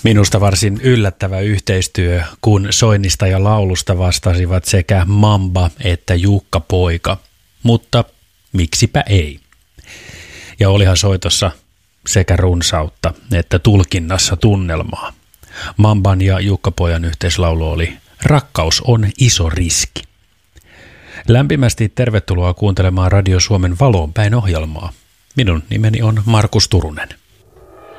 Minusta varsin yllättävä yhteistyö, kun soinnista ja laulusta vastasivat sekä Mamba että Jukka-poika. Mutta miksipä ei? Ja olihan soitossa sekä runsautta että tulkinnassa tunnelmaa. Mamban ja Jukka-pojan yhteislaulu oli Rakkaus on iso riski. Lämpimästi tervetuloa kuuntelemaan Radio Suomen Valoonpäin ohjelmaa. Minun nimeni on Markus Turunen.